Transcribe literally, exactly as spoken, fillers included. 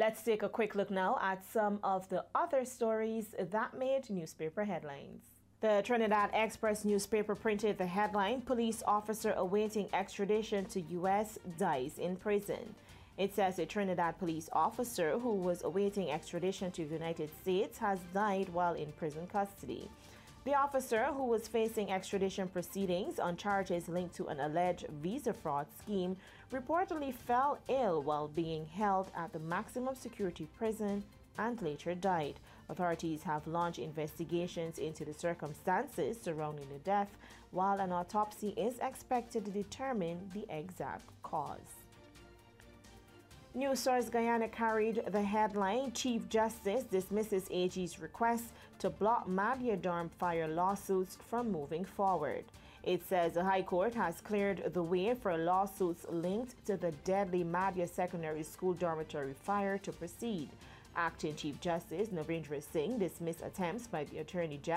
Let's take a quick look now at some of the other stories that made newspaper headlines. The Trinidad Express newspaper printed the headline, "Police officer awaiting extradition to U S dies in prison." It says a Trinidad police officer who was awaiting extradition to the United States has died while in prison custody. The officer, who was facing extradition proceedings on charges linked to an alleged visa fraud scheme, reportedly fell ill while being held at the maximum security prison and later died. Authorities have launched investigations into the circumstances surrounding the death, while an autopsy is expected to determine the exact cause. News Source Guyana carried the headline, "Chief Justice dismisses A G's request to block Madhya Dharm fire lawsuits from moving forward." It says the High Court has cleared the way for lawsuits linked to the deadly Madhya Secondary School dormitory fire to proceed. Acting Chief Justice Narendra Singh dismissed attempts by the Attorney General